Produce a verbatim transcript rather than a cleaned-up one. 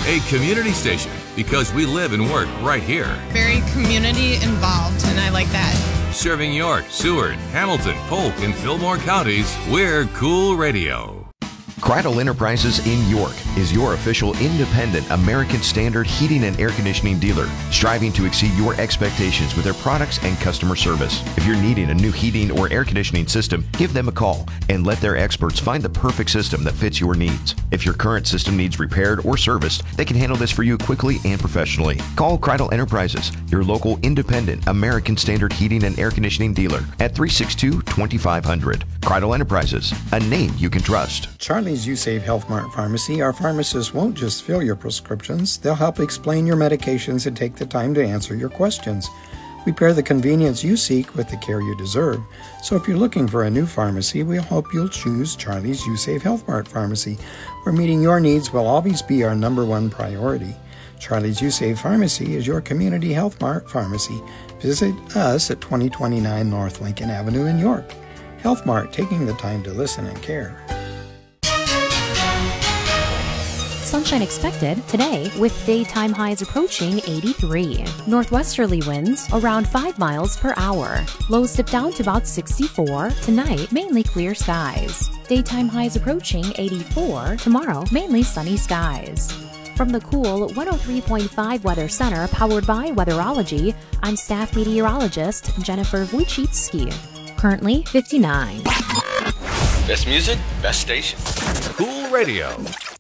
a community station because we live and work right here. Very community involved, and I like that. Serving York, Seward, Hamilton, Polk, and Fillmore counties, we're Cool Radio. Cradle Enterprises in York is your official independent American Standard heating and air conditioning dealer, striving to exceed your expectations with their products and customer service. If you're needing a new heating or air conditioning system, give them a call and let their experts find the perfect system that fits your needs. If your current system needs repaired or serviced, they can handle this for you quickly and professionally. Call Cradle Enterprises, your local independent American Standard heating and air conditioning dealer at three six two, two five zero zero. Cradle Enterprises, a name you can trust. Charlie's You Save Health Mart Pharmacy, our pharmacists won't just fill your prescriptions, they'll help explain your medications and take the time to answer your questions. We pair the convenience you seek with the care you deserve. So if you're looking for a new pharmacy, we'll hope you'll choose Charlie's You Save Health Mart Pharmacy, where meeting your needs will always be our number one priority. Charlie's You Save Pharmacy is your community health mart pharmacy. Visit us at twenty twenty-nine North Lincoln Avenue in York. Health Mart, taking the time to listen and care. Sunshine expected today with daytime highs approaching eighty-three. Northwesterly winds around five miles per hour. Lows dip down to about sixty-four. Tonight, mainly clear skies. Daytime highs approaching eighty-four. Tomorrow, mainly sunny skies. From the Cool one oh three point five Weather Center, powered by Weatherology, I'm staff meteorologist Jennifer Wojcicki. Currently fifty-nine. Best music, best station. Cool Radio.